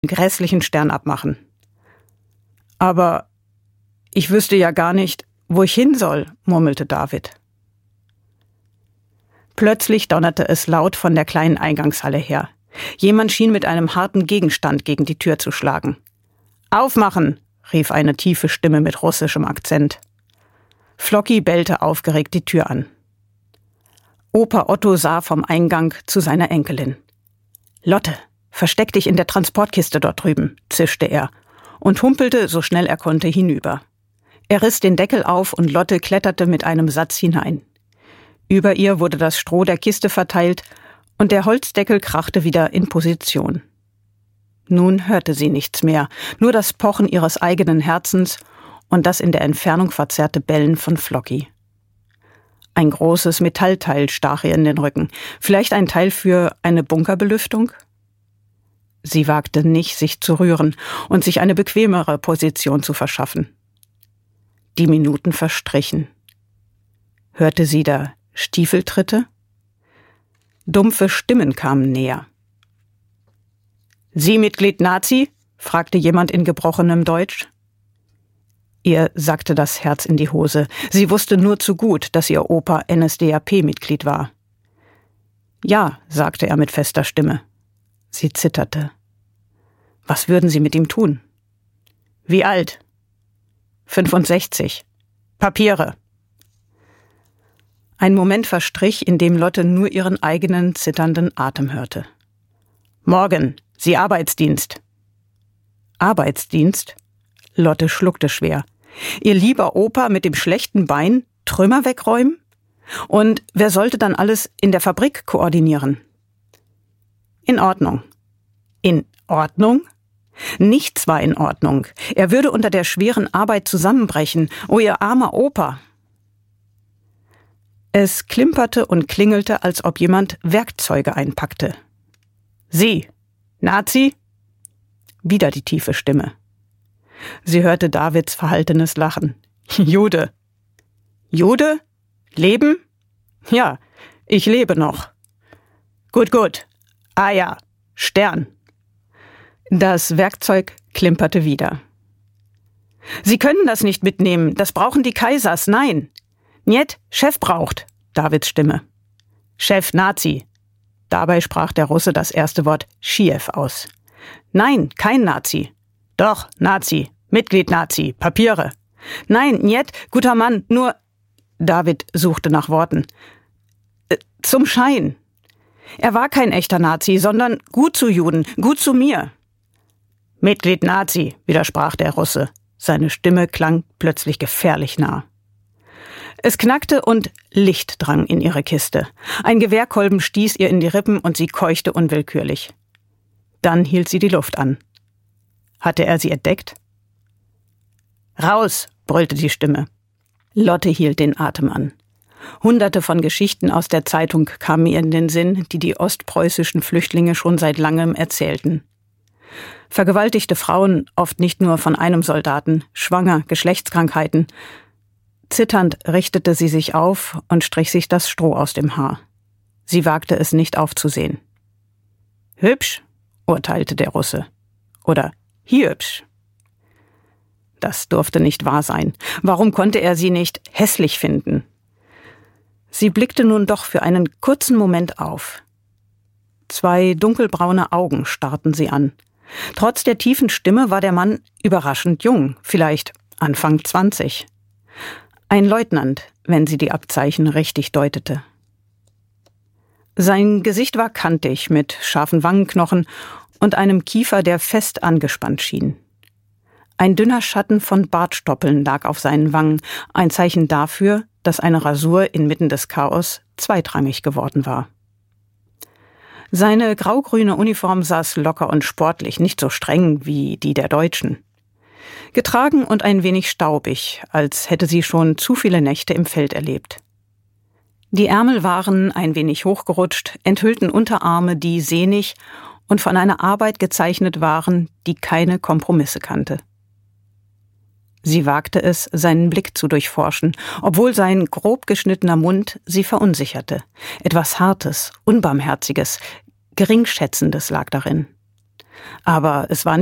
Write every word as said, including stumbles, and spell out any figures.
grässlichen Stern abmachen. Aber ich wüsste ja gar nicht, wo ich hin soll, murmelte David. Plötzlich donnerte es laut von der kleinen Eingangshalle her. Jemand schien mit einem harten Gegenstand gegen die Tür zu schlagen. »Aufmachen«, rief eine tiefe Stimme mit russischem Akzent. Flocki bellte aufgeregt die Tür an. Opa Otto sah vom Eingang zu seiner Enkelin. »Lotte, versteck dich in der Transportkiste dort drüben«, zischte er und humpelte, so schnell er konnte, hinüber. Er riss den Deckel auf und Lotte kletterte mit einem Satz hinein. Über ihr wurde das Stroh der Kiste verteilt und der Holzdeckel krachte wieder in Position. Nun hörte sie nichts mehr, nur das Pochen ihres eigenen Herzens und das in der Entfernung verzerrte Bellen von Flocki. Ein großes Metallteil stach ihr in den Rücken, vielleicht ein Teil für eine Bunkerbelüftung? Sie wagte nicht, sich zu rühren und sich eine bequemere Position zu verschaffen. Die Minuten verstrichen. Hörte sie da Stiefeltritte? Dumpfe Stimmen kamen näher. »Sie Mitglied Nazi?« fragte jemand in gebrochenem Deutsch. Ihr sackte das Herz in die Hose. Sie wusste nur zu gut, dass ihr Opa N S D A P-Mitglied war. »Ja«, sagte er mit fester Stimme. Sie zitterte. Was würden sie mit ihm tun? »Wie alt?« »fünfundsechzig. Papiere.« Ein Moment verstrich, in dem Lotte nur ihren eigenen zitternden Atem hörte. »Morgen, Sie Arbeitsdienst.« »Arbeitsdienst?« Lotte schluckte schwer. Ihr lieber Opa mit dem schlechten Bein Trümmer wegräumen? Und wer sollte dann alles in der Fabrik koordinieren? In Ordnung. In Ordnung? Nichts war in Ordnung. Er würde unter der schweren Arbeit zusammenbrechen. Oh, ihr armer Opa! Es klimperte und klingelte, als ob jemand Werkzeuge einpackte. »Sie, Nazi?« Wieder die tiefe Stimme. Sie hörte Davids verhaltenes Lachen. »Jude.« »Jude? Leben?« »Ja, ich lebe noch.« »Gut, gut. Ah ja, Stern.« Das Werkzeug klimperte wieder. »Sie können das nicht mitnehmen, das brauchen die Kaisers, nein.« »Njet, Chef braucht«, Davids Stimme. »Chef Nazi.« Dabei sprach der Russe das erste Wort Schiew aus. »Nein, kein Nazi.« »Doch, Nazi, Mitglied Nazi, Papiere.« »Nein, njet, guter Mann, nur...« David suchte nach Worten. Äh, »Zum Schein.« Er war kein echter Nazi, sondern gut zu Juden, gut zu mir. »Mitglied Nazi«, widersprach der Russe. Seine Stimme klang plötzlich gefährlich nah. Es knackte und Licht drang in ihre Kiste. Ein Gewehrkolben stieß ihr in die Rippen und sie keuchte unwillkürlich. Dann hielt sie die Luft an. Hatte er sie entdeckt? »Raus«, brüllte die Stimme. Lotte hielt den Atem an. Hunderte von Geschichten aus der Zeitung kamen ihr in den Sinn, die die ostpreußischen Flüchtlinge schon seit langem erzählten. Vergewaltigte Frauen, oft nicht nur von einem Soldaten, schwanger, Geschlechtskrankheiten. Zitternd richtete sie sich auf und strich sich das Stroh aus dem Haar. Sie wagte es nicht aufzusehen. »Hübsch«, urteilte der Russe. Oder »hübsch«. Das durfte nicht wahr sein. Warum konnte er sie nicht hässlich finden? Sie blickte nun doch für einen kurzen Moment auf. Zwei dunkelbraune Augen starrten sie an. Trotz der tiefen Stimme war der Mann überraschend jung, vielleicht Anfang zwanzig. Ein Leutnant, wenn sie die Abzeichen richtig deutete. Sein Gesicht war kantig, mit scharfen Wangenknochen und einem Kiefer, der fest angespannt schien. Ein dünner Schatten von Bartstoppeln lag auf seinen Wangen, ein Zeichen dafür, dass eine Rasur inmitten des Chaos zweitrangig geworden war. Seine graugrüne Uniform saß locker und sportlich, nicht so streng wie die der Deutschen. Getragen und ein wenig staubig, als hätte sie schon zu viele Nächte im Feld erlebt. Die Ärmel waren ein wenig hochgerutscht, enthüllten Unterarme, die sehnig und von einer Arbeit gezeichnet waren, die keine Kompromisse kannte. Sie wagte es, seinen Blick zu durchforschen, obwohl sein grob geschnittener Mund sie verunsicherte. Etwas Hartes, Unbarmherziges, Geringschätzendes lag darin. Aber es war